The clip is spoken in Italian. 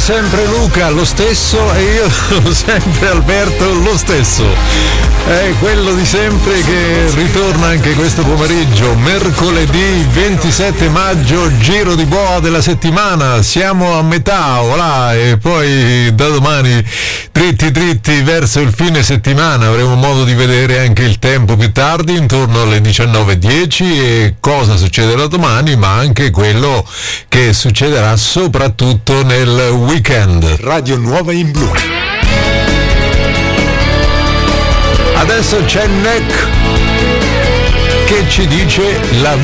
sempre Luca lo stesso e io sempre Alberto lo stesso. È quello di sempre che ritorna anche questo pomeriggio, mercoledì 27 maggio, giro di boa della settimana, siamo a metà, voilà, e poi da domani dritti verso il fine settimana avremo modo di vedere anche il tempo più tardi, intorno alle 19:10, e cosa succederà domani, ma anche quello che succederà soprattutto nel weekend. Radio Nuova in Blu. Adesso c'è Neck che ci dice la